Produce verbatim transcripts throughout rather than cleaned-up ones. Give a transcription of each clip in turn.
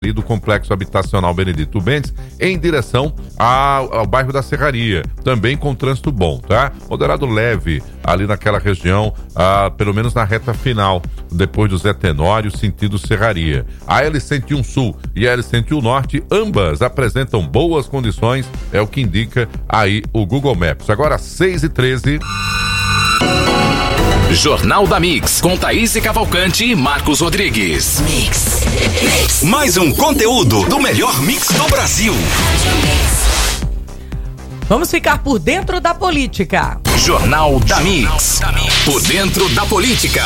ali do Complexo Habitacional Benedito Bentes, em direção ao, ao bairro da Serraria, também com trânsito bom, tá? Moderado leve ali naquela região, ah, pelo menos na reta final, depois do Zé Tenório, sentido Serraria. A L cento e um Sul e a L cento e um Norte, ambas apresentam boas condições, é o que indica aí o Google Maps. Agora, seis e treze. Jornal da Mix, com Thaís Cavalcante e Marcos Rodrigues. Mix. Mix. Mais um conteúdo do melhor mix do Brasil. Vamos ficar por dentro da política. Jornal da Mix. Por dentro da política.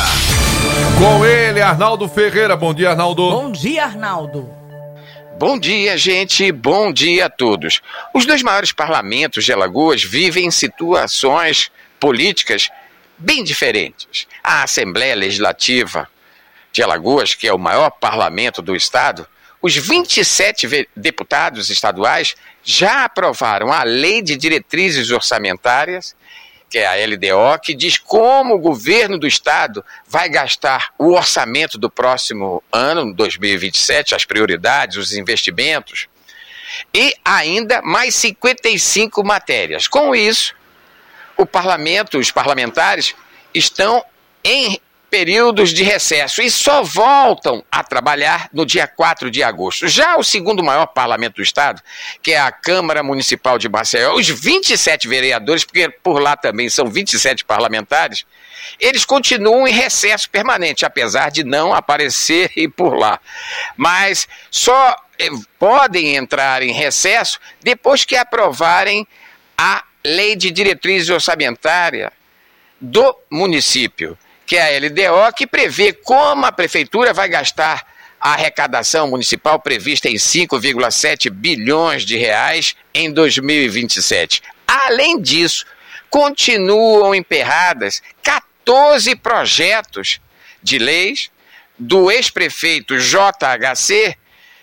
Com ele, Arnaldo Ferreira. Bom dia, Arnaldo. Bom dia, Arnaldo. Bom dia, gente. Bom dia a todos. Os dois maiores parlamentos de Alagoas vivem situações políticas bem diferentes. A Assembleia Legislativa de Alagoas, que é o maior parlamento do estado, os vinte e sete deputados estaduais já aprovaram a Lei de Diretrizes Orçamentárias, que é a L D O, que diz como o governo do estado vai gastar o orçamento do próximo ano, dois mil e vinte e sete, as prioridades, os investimentos, e ainda mais cinquenta e cinco matérias. Com isso, o parlamento, os parlamentares estão em períodos de recesso e só voltam a trabalhar no dia quatro de agosto. Já o segundo maior parlamento do estado, que é a Câmara Municipal de Maceió, os vinte e sete vereadores, porque por lá também são vinte e sete parlamentares, eles continuam em recesso permanente, apesar de não aparecerem por lá. Mas só podem entrar em recesso depois que aprovarem a Lei de Diretrizes Orçamentária do município, que é a L D O, que prevê como a prefeitura vai gastar a arrecadação municipal prevista em cinco vírgula sete bilhões de reais em dois mil e vinte e sete. Além disso, continuam emperradas quatorze projetos de leis do ex-prefeito J H C,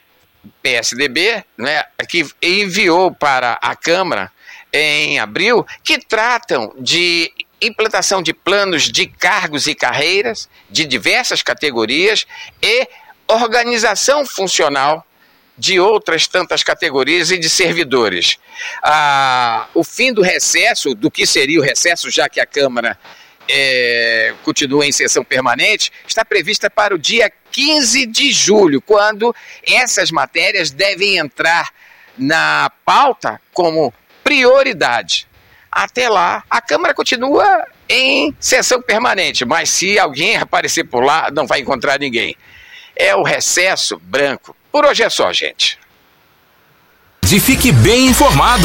P S D B, né, que enviou para a Câmara em abril, que tratam de implantação de planos de cargos e carreiras de diversas categorias e organização funcional de outras tantas categorias e de servidores. Ah, o fim do recesso, do que seria o recesso, já que a Câmara é, continua em sessão permanente, está prevista para o dia quinze de julho, quando essas matérias devem entrar na pauta como prioridade. Até lá, a Câmara continua em sessão permanente, mas se alguém aparecer por lá, não vai encontrar ninguém. É o recesso branco. Por hoje é só, gente. E fique bem informado.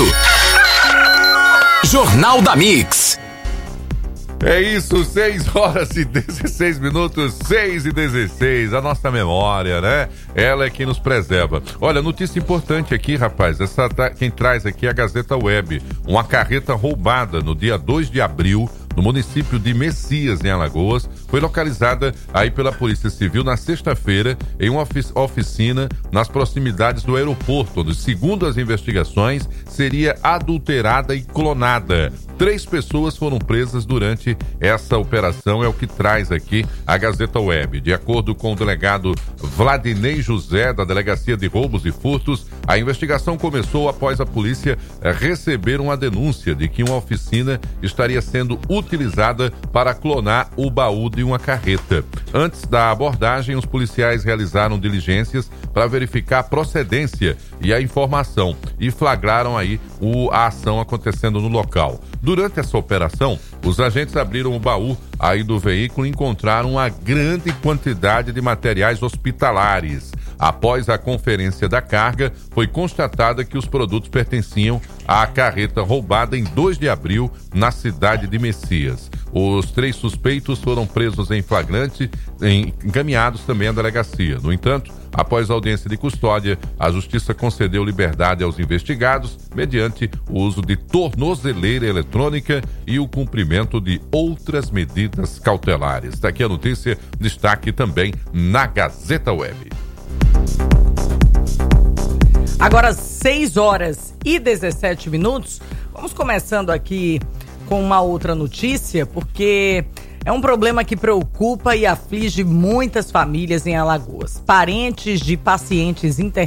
Jornal da Mix. É isso, seis horas e dezesseis minutos, seis e dezesseis, a nossa memória, né? Ela é quem nos preserva. Olha, notícia importante aqui, rapaz, essa, quem traz aqui é a Gazeta Web. Uma carreta roubada no dia dois de abril, no município de Messias, em Alagoas, foi localizada aí pela Polícia Civil na sexta-feira em uma oficina nas proximidades do aeroporto, onde, segundo as investigações, seria adulterada e clonada. Três pessoas foram presas durante essa operação, é o que traz aqui a Gazeta Web. De acordo com o delegado Vladinei José, da Delegacia de Roubos e Furtos, a investigação começou após a polícia receber uma denúncia de que uma oficina estaria sendo utilizada para clonar o baú de uma carreta. Antes da abordagem, os policiais realizaram diligências para verificar a procedência e a informação e flagraram aí o, a ação acontecendo no local. Durante essa operação, os agentes abriram o baú aí do veículo e encontraram uma grande quantidade de materiais hospitalares. Após a conferência da carga, foi constatada que os produtos pertenciam à carreta roubada em dois de abril na cidade de Messias. Os três suspeitos foram presos em flagrante e encaminhados também à delegacia. No entanto, após a audiência de custódia, a Justiça concedeu liberdade aos investigados mediante o uso de tornozeleira eletrônica e o cumprimento de outras medidas cautelares. Está aqui a notícia, destaque também na Gazeta Web. Agora, seis horas e dezessete minutos, vamos começando aqui com uma outra notícia, porque é um problema que preocupa e aflige muitas famílias em Alagoas. Parentes de pacientes internados